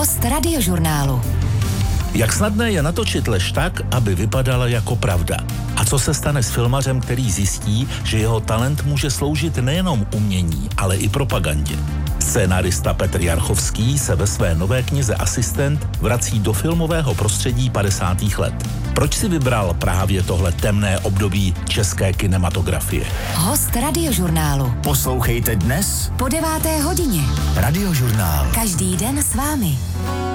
Host Radiožurnálu. Jak snadné je natočit lež tak, aby vypadala jako pravda? A co se stane s filmařem, který zjistí, že jeho talent může sloužit nejenom umění, ale i propagandě? Scénarista Petr Jarchovský se ve své nové knize Asistent vrací do filmového prostředí 50. let. Proč si vybral právě tohle temné období české kinematografie? Host Radiožurnálu. Poslouchejte dnes Po 9. hodině. Radiožurnál. Každý den s vámi.